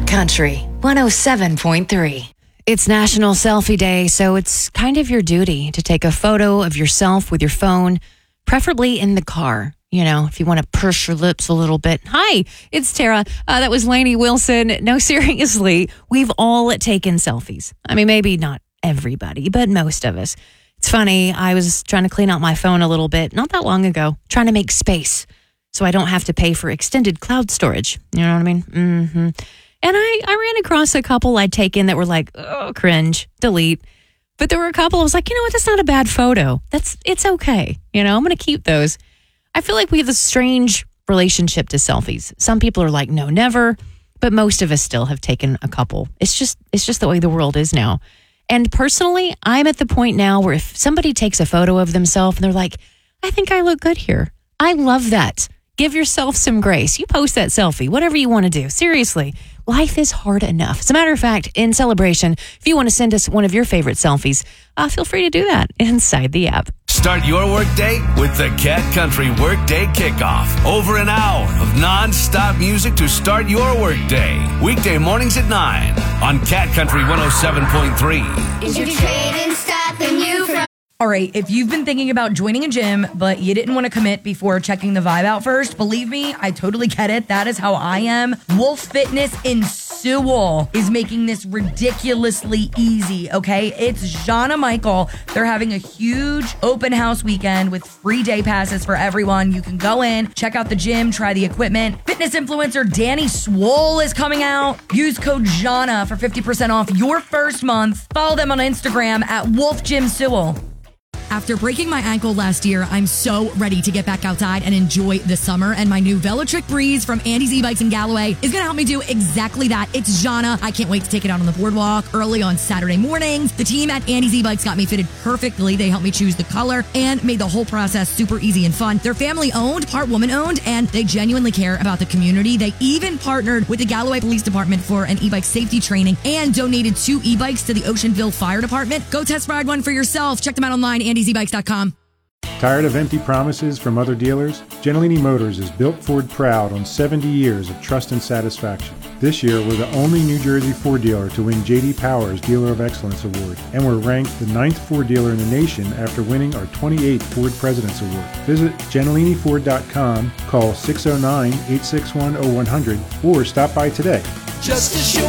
Country 107.3. It's National Selfie Day, so it's kind of your duty to take a photo of yourself with your phone, preferably in the car. You know, if you want to purse your lips a little bit. Hi, it's Tara. That was Lainey Wilson. No, seriously, we've all taken selfies. I mean, maybe not everybody, but most of us. It's funny, I was trying to clean out my phone a little bit not that long ago, trying to make space so I don't have to pay for extended cloud storage. You know what I mean? Mm-hmm. And I ran across a couple I'd taken that were like, oh, cringe, delete. But there were a couple I was like, you know what, that's not a bad photo. It's okay. You know, I'm going to keep those. I feel like we have a strange relationship to selfies. Some people are like, no, never. But most of us still have taken a couple. It's just the way the world is now. And personally, I'm at the point now where if somebody takes a photo of themselves and they're like, I think I look good here. I love that. Give yourself some grace. You post that selfie, whatever you want to do. Seriously, life is hard enough. As a matter of fact, in celebration, if you want to send us one of your favorite selfies, feel free to do that inside the app. Start your workday with the Cat Country Workday Kickoff. Over an hour of non-stop music to start your workday. Weekday mornings at 9 on Cat Country 107.3. Is your trading stopping you from... All right, if you've been thinking about joining a gym, but you didn't want to commit before checking the vibe out first, believe me, I totally get it. That is how I am. Wolf Fitness in Sewell is making this ridiculously easy, okay? It's Jana Michael. They're having a huge open house weekend with free day passes for everyone. You can go in, check out the gym, try the equipment. Fitness influencer Danny Swole is coming out. Use code Jana for 50% off your first month. Follow them on Instagram at Wolf Gym Sewell. After breaking my ankle last year, I'm so ready to get back outside and enjoy the summer. And my new Velotric Breeze from Andy's E-Bikes in Galloway is going to help me do exactly that. It's Jana. I can't wait to take it out on the boardwalk early on Saturday mornings. The team at Andy's E-Bikes got me fitted perfectly. They helped me choose the color and made the whole process super easy and fun. They're family owned, part woman owned, and they genuinely care about the community. They even partnered with the Galloway Police Department for an e-bike safety training and donated 2 e-bikes to the Oceanville Fire Department. Go test ride one for yourself. Check them out online, andysebikes.com. Tired of empty promises from other dealers? Gentilini Motors is built Ford proud on 70 years of trust and satisfaction. This year, we're the only New Jersey Ford dealer to win J.D. Power's Dealer of Excellence Award, and we're ranked the 9th Ford dealer in the nation after winning our 28th Ford President's Award. Visit Gentiliniford.com, call 609-861-0100, or stop by today. Just a short